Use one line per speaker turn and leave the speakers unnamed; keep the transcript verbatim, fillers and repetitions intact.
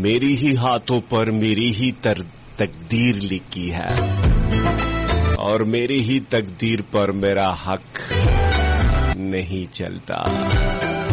मेरी ही हाथों पर मेरी ही तर तकदीर लिखी है और मेरी ही तकदीर पर मेरा हक नहीं चलता।